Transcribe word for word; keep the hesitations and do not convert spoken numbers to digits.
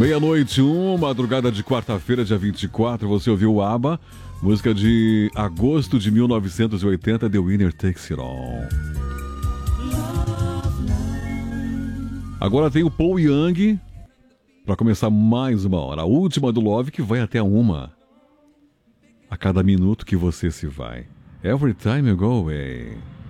Meia-noite, um, madrugada de quarta-feira, dia vinte e quatro, você ouviu o ABBA, música de agosto de mil novecentos e oitenta, The Winner Takes It All. Agora tem o Paul Young, para começar mais uma hora, a última do Love, que vai até uma. A cada minuto que você se vai. Every time you go away.